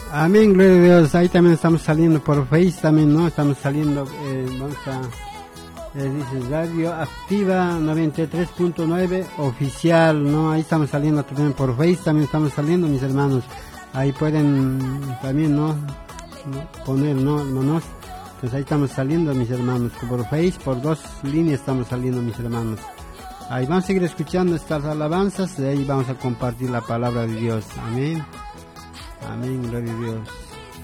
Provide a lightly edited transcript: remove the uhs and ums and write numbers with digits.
Amén, gloria a Dios. Ahí también estamos saliendo por Face, también, ¿no? Estamos saliendo, vamos a, dice Radio Activa 93.9 oficial, ¿no? Ahí estamos saliendo también por Face, también estamos saliendo, mis hermanos. Ahí pueden también, ¿no? Poner, ¿no, hermanos? Pues ahí estamos saliendo, mis hermanos, por Face, por 2 líneas estamos saliendo, mis hermanos. Ahí vamos a seguir escuchando estas alabanzas, de ahí vamos a compartir la palabra de Dios. Amén. Amén, gloria a Dios.